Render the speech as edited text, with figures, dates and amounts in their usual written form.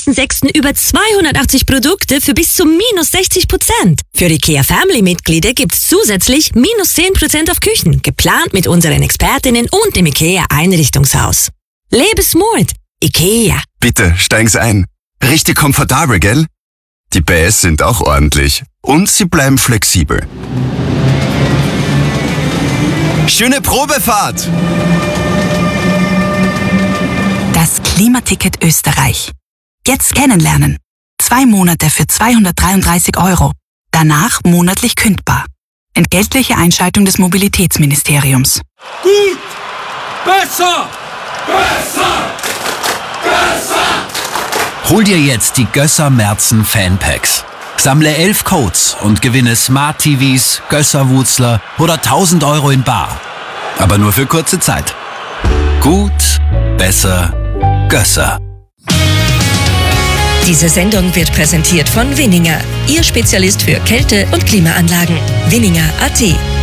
1.6. über 280 Produkte für bis zu minus 60%. Für IKEA Family-Mitglieder gibt's zusätzlich minus 10% auf Küchen, geplant mit unseren Expertinnen und dem IKEA Einrichtungshaus. Lebe smart. IKEA. Bitte, steigen Sie ein. Richtig komfortabel, gell? Die PS sind auch ordentlich. Und sie bleiben flexibel. Schöne Probefahrt! Das Klimaticket Österreich. Jetzt kennenlernen. 2 Monate für 233 €. Danach monatlich kündbar. Entgeltliche Einschaltung des Mobilitätsministeriums. Gut! Besser! Besser! Besser! Hol dir jetzt die Gösser Merzen Fanpacks. Sammle 11 Codes und gewinne Smart TVs, Gösser-Wutzler oder 1.000 € in bar. Aber nur für kurze Zeit. Gut, besser, Gösser. Diese Sendung wird präsentiert von Winninger, Ihr Spezialist für Kälte- und Klimaanlagen. Winninger.at